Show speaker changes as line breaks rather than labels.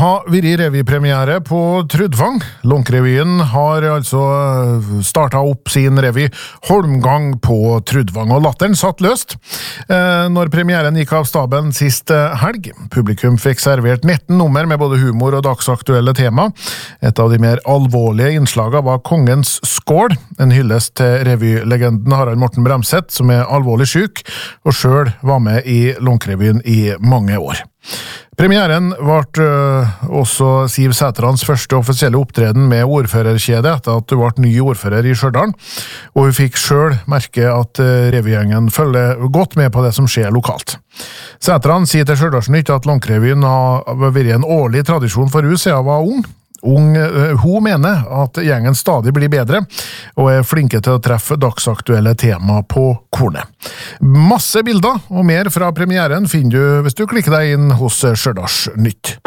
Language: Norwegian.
har vært revypremiere på Trudvang. Lånkrevyen har altså startet opp sin revy Holmgang på Trudvang, og latteren satt løst når premieren gikk av staben sist helg. Publikum fikk servert 19 nummer med både humor og dagsaktuelle tema. Et av de mer alvorlige innslagene var Kongens skål, en hyllest til revylegenden Harald Morten Bremset, som er alvorlig syk, og selv var med i Lånkrevyen i mange år. Premieren ble også Siv Sæterans første offisielle opptreden med ordførerkjede etter at hun ble ny ordfører i Stjørdal, og hun fikk selv merke at revygjengen følger godt med på det som skjer lokalt. Sæteran sier til Stjørdalsnytt at Lånkrevyen har vært en årlig tradisjon for hun siden hun var ung. Hun mener at gjengen stadig blir bedre og er flinke til å treffe dagsaktuelle tema på kornet. Masse bilder og mer fra premieren finner du hvis du klikker deg inn hos Stjørdalsnytt.